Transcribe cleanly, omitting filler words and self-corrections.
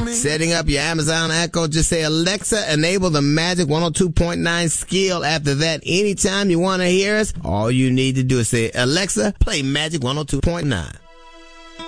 me? Setting up your Amazon Echo, just say, Alexa, enable the Magic 102.9 skill. After that, anytime you want to hear us, all you need to do is say, Alexa, play Magic 102.9.